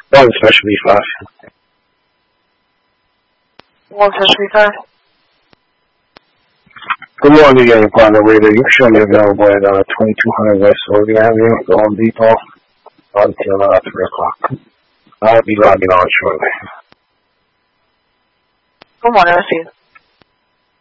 One specialty 5. One specialty 5. Good morning again, partner Raider. You show me available at 2200 West Oregon Avenue, the Home Depot, until 3 o'clock. I'll be logging on shortly. Good morning, let's see.